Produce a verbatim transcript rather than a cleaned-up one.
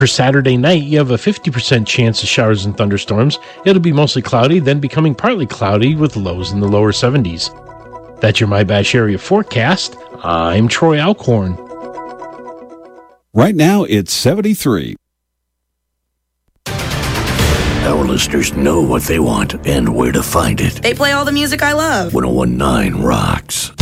For Saturday night, you have a fifty percent chance of showers and thunderstorms. It'll be mostly cloudy, then becoming partly cloudy with lows in the lower seventies. That's your My Bash area forecast. I'm Troy Alcorn. Right now, it's seventy-three. Our listeners know what they want and where to find it. They play all the music I love. one oh one point nine rocks.